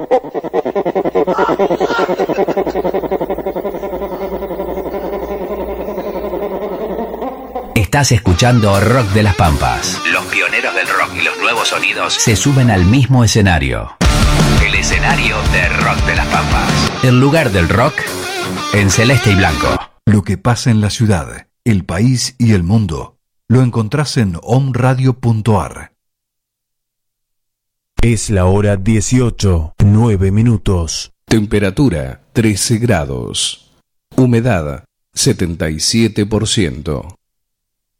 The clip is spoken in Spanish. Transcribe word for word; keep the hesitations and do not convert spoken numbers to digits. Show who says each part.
Speaker 1: Estás escuchando Rock de las Pampas. Los pioneros del rock y los nuevos sonidos se suben al mismo escenario. El escenario de Rock de las Pampas. El lugar del rock en celeste y blanco.
Speaker 2: Lo que pasa en la ciudad, el país y el mundo lo encontrás en om radio punto a r.
Speaker 3: Es la hora dieciocho, nueve minutos.
Speaker 4: Temperatura trece grados. Humedad setenta y siete por ciento.